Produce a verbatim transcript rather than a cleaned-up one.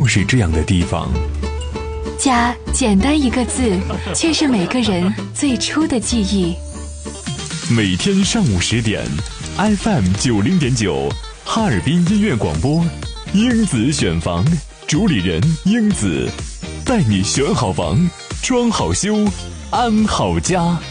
是这样的地方。 家，简单一个字，却是每个人最初的记忆。 每天上午十点 F M 九零点九，哈尔滨音乐广播，英子选房，主理人英子，带你选好房，装好修，安好家。